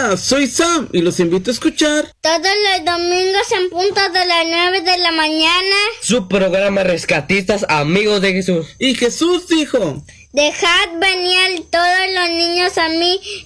Hola, soy Sam y los invito a escuchar todos los domingos en punto de las 9 de la mañana su programa Rescatistas Amigos de Jesús. Y Jesús dijo: dejad venir todos los niños a mí